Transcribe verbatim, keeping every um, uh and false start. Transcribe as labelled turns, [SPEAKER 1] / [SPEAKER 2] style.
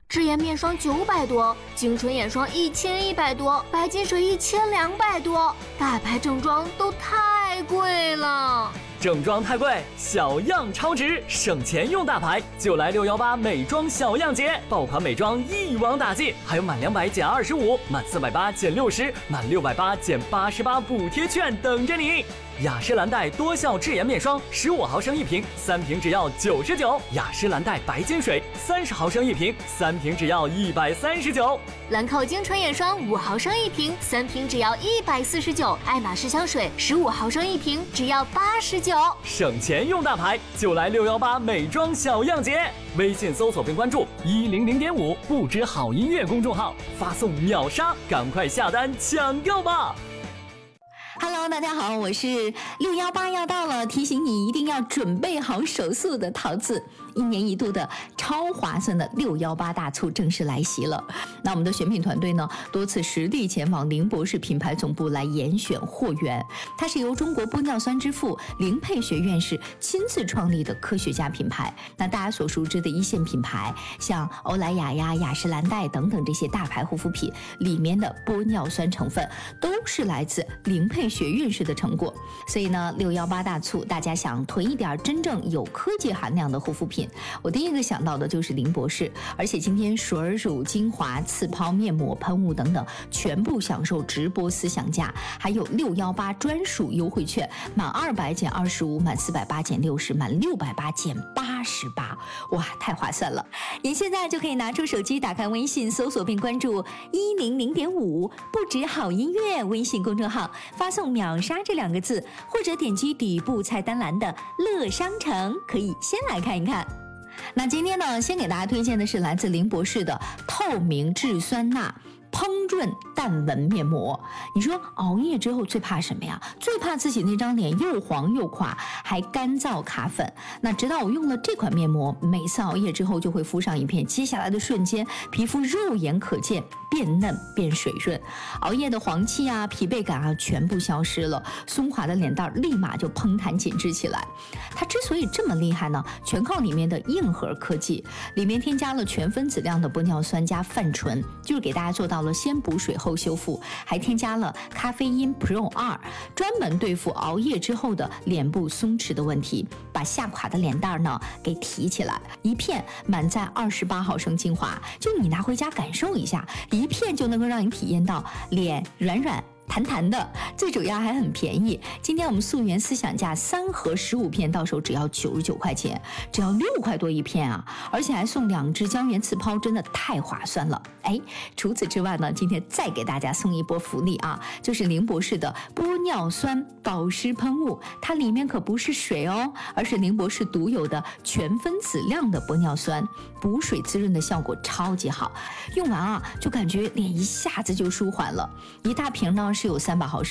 [SPEAKER 1] 智颜面霜九百多，精纯眼霜一千一百多，白金水一千两百多，大牌正装都太贵了。
[SPEAKER 2] 正装太贵，小样超值，省钱用大牌，就来六幺八美妆小样节，爆款美妆一网打尽，还有满两百减二十五，满四百八减六十，满六百八减八十八补贴券等着你。雅诗兰黛多效智颜面霜十五毫升一瓶，三瓶只要九十九；雅诗兰黛白金水三十毫升一瓶，三瓶只要一百三十九；
[SPEAKER 1] 兰蔻精纯眼霜五毫升一瓶，三瓶只要一百四十九；爱马仕香水十五毫升一瓶，只要八十九。
[SPEAKER 2] 省钱用大牌，就来六幺八美妆小样节。微信搜索并关注一零零点五不止好音乐公众号，发送秒杀，赶快下单抢购吧
[SPEAKER 3] ！Hello， 大家好，我是六幺八要到了，提醒你一定要准备好手速的桃子。一年一度的超划算的六幺八大促正式来袭了。那我们的选品团队呢，多次实地前往林博士品牌总部来严选货源。它是由中国玻尿酸之父林佩学院士亲自创立的科学家品牌。那大家所熟知的一线品牌，像欧莱雅呀、雅诗兰黛等等这些大牌护肤品里面的玻尿酸成分，都是来自林佩学院士的成果。所以呢，六幺八大促，大家想囤一点真正有科技含量的护肤品，我第一个想到的就是林博士。而且今天水乳精华、次抛面膜、喷雾等等，全部享受直播思想价，还有六幺八专属优惠券，满二百减二十五，满四百八减六十，满六百八减八十八，哇，太划算了！您现在就可以拿出手机，打开微信，搜索并关注一零零点五不止好音乐微信公众号，发送秒杀这两个字，或者点击底部菜单栏的乐商城，可以先来看一看。那今天呢，先给大家推荐的是来自林博士的透明质酸钠烹润淡纹面膜。你说熬夜之后最怕什么呀？最怕自己那张脸又黄又垮，还干燥卡粉。那直到我用了这款面膜，每次熬夜之后就会敷上一片，接下来的瞬间，皮肤肉眼可见变嫩变水润，熬夜的黄气啊、疲惫感啊全部消失了，松垮的脸蛋立马就嘭弹紧致起来。它之所以这么厉害呢，全靠里面的硬核科技，里面添加了全分子量的玻尿酸加泛醇，就是给大家做到了先补水后修复，还添加了咖啡因 Pro 二，专门对付熬夜之后的脸部松弛的问题，把下垮的脸蛋呢给提起来。一片满载二十八毫升精华，就你拿回家感受一下，一片就能够让你体验到脸软软弹弹的，最主要还很便宜。今天我们溯源思想价，三盒十五片，到手只要九十九块钱，只要六块多一片啊！而且还送两支胶原刺抛，真的太划算了。哎，除此之外呢，今天再给大家送一波福利啊，就是林博士的玻尿酸保湿喷雾，它里面可不是水哦，而是林博士独有的全分子量的玻尿酸，补水滋润的效果超级好，用完啊就感觉脸一下子就舒缓了。一大瓶呢是有三百毫升。